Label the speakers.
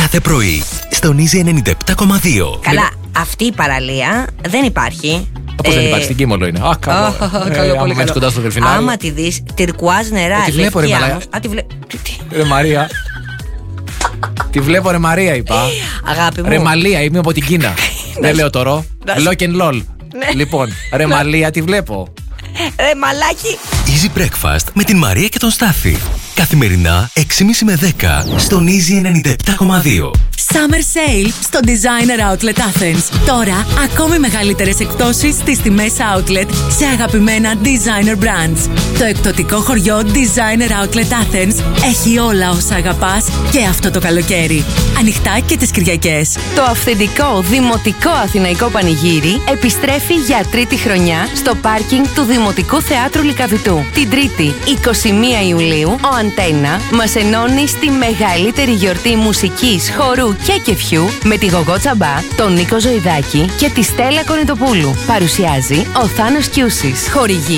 Speaker 1: κάθε πρωί στον Easy 97,2.
Speaker 2: Καλά, αυτή η παραλία δεν υπάρχει.
Speaker 3: Πώς δεν υπάρχει, στην Κίμολο είναι. Α, καλό.
Speaker 2: Πολύ καλό.
Speaker 3: Κοντά στο Δελφινάριο.
Speaker 2: Άμα τη δεις, τυρκουάζ νερά.
Speaker 3: Τη βλέπω, ρε Μαρία. Ρε Μαρία. Τη βλέπω, ρε Μαρία, είπα.
Speaker 2: Αγάπη μου.
Speaker 3: Ρε Μαλία, είμαι από την Κίνα. Δεν λέω τώρα. Lock and lol. Λοιπόν, ρε Μαλία, τη βλέπω.
Speaker 2: Ρε μαλάκι.
Speaker 1: Easy Breakfast με την Μαρία και τον Στάφη. Καθημερινά 6.30 με 10 στον Easy 97,2.
Speaker 4: Summer Sale στο Designer Outlet Athens. Τώρα, ακόμη μεγαλύτερες εκπτώσεις στις τιμές outlet σε αγαπημένα designer brands. Το εκπτωτικό χωριό Designer Outlet Athens έχει όλα όσα αγαπάς και αυτό το καλοκαίρι. Ανοιχτά και τις Κυριακές.
Speaker 5: Το αυθεντικό Δημοτικό Αθηναϊκό Πανηγύρι επιστρέφει για τρίτη χρονιά στο πάρκινγκ του Δημοτικού Θεάτρου Λυκαβητού. Την Τρίτη, 21 Ιουλίου, ο Αντένα μας ενώνει στη μεγαλύτερη γιορτή μουσικής, χορού και κεφιού με τη Γογό Τσαμπά, τον Νίκο Ζωηδάκη και τη Στέλλα Κονιτοπούλου. Παρουσιάζει ο Θάνος Κιούσης. Χορηγεί